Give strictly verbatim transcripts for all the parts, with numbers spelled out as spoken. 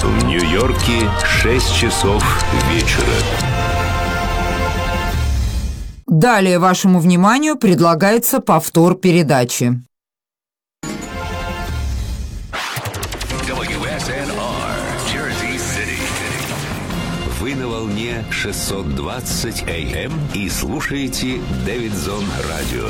В Нью-Йорке шесть часов вечера. Далее вашему вниманию предлагается повтор передачи. дабл ю эс эн ар, Jersey City. Вы на волне шестьсот двадцать эй эм и слушаете Дэвидсон Радио.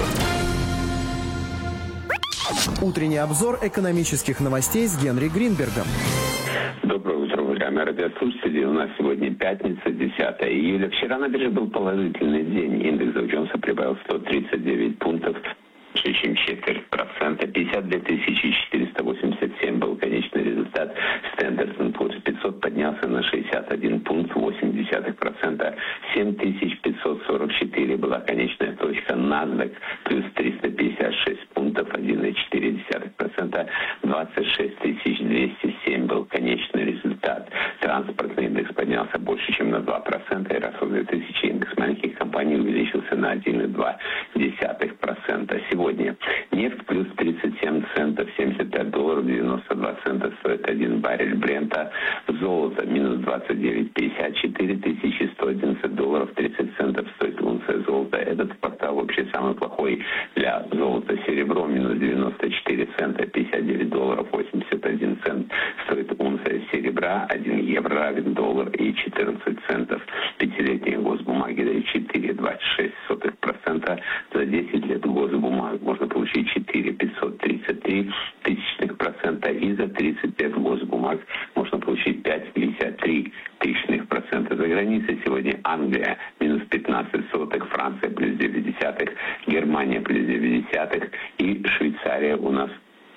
Утренний обзор экономических новостей с Генри Гринбергом. Доброе утро, уважаемые радиослушатели. У нас сегодня пятница, десятое июля. Вчера на бирже был положительный день. Индекс Dow Jones прибавил сто тридцать девять пунктов, чуть чем четверть процента. пятьдесят две тысячи четыреста восемьдесят семь был конечный результат. Standard энд Poor's пятьсот поднялся на шестьдесят один пункт, восемь десятых процента. семь тысяч пятьсот сорок четыре была конечная точка. NASDAQ плюс триста пятьдесят шесть пунктов, один целых четыре десятых процента. двадцать шесть тысяч двести семь был конечный результат. Транспортный индекс поднялся больше, чем на два процента. И расход две тысячи индекс маленьких компаний увеличился на один целых два десятых процента. Сегодня нефть плюс тридцать семь центов, семьдесят пять долларов девяносто два цента стоит один баррель Брента. Золото минус двадцать девять пятьдесят четыре, тысячи сто одиннадцать долларов тридцать центов стоит унция золота. Этот квартал вообще самый плохой для золота. Серебро минус девяносто четыре цента, пятьдесят девять долларов восемьдесят один цент стоит унция серебра. один евро равен доллар и четырнадцать центов. Пятилетние госбумаги дают четыре целых двадцать шесть сотых процента. За десять лет госбумаг можно получить четыре тысячи пятьсот тридцать три тысячных процента. И за тридцать лет госбумаг можно получить пять целых пятьдесят три тысячных процента. За границей сегодня Англия минус пятнадцать сотых, Франция плюс девять десятых, Германия плюс девять десятых и Швейцария у нас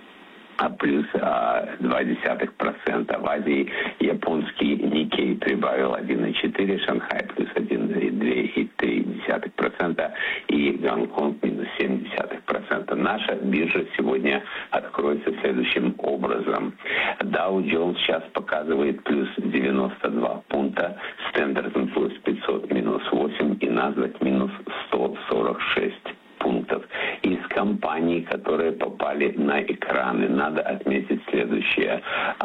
а плюс а, два десятых процента. В Азии японский Никей прибавил один целых четыре, Шанхай плюс один целых два десятых процента и Гонконг минус семь десятых процента. Наша биржа сегодня откроется следующим образом. Dow Jones сейчас показывает плюс девяносто два пункта, Standard энд Poor's пятьсот минус восемь и NASDAQ минус сто сорок шесть пунктов. Из компаний, которые попали на экраны, надо отметить следующее.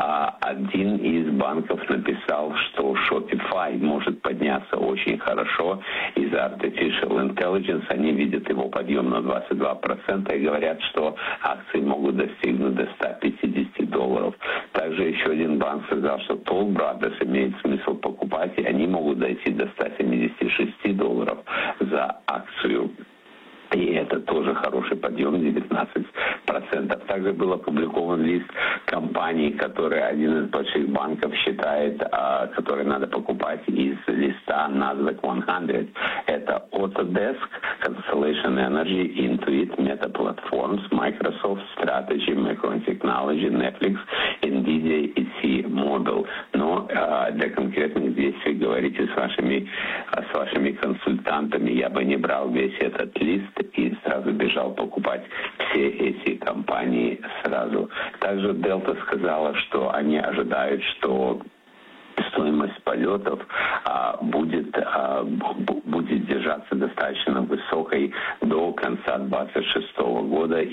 Один из банков написал, что Shopify может подняться очень хорошо из-за Artificial Intelligence. Они видят его подъем на двадцать два процента и говорят, что акции могут достигнуть до ста пятидесяти долларов. Также еще один банк сказал, что Toll Brothers имеет смысл покупать, и они могут дойти до ста семидесяти шести долларов за акцию. И это тоже хороший подъем, девятнадцать процентов. Также был опубликован лист компаний, которые один из больших банков считает, а, которые надо покупать из листа NASDAQ сто. Это Autodesk, Constellation Energy, Intuit, Meta Platforms, Microsoft, Strategy, Micron Technology, Netflix, Nvidia и T-Mobile. Но а, для конкретных действий говорите с вашими, с вашими консультантами. Я бы не брал весь этот лист и сразу бежал покупать все эти компании сразу. Также Delta сказала, что они ожидают, что стоимость полетов а, будет, а, б- будет держаться достаточно высокой до конца две тысячи двадцать шестого года.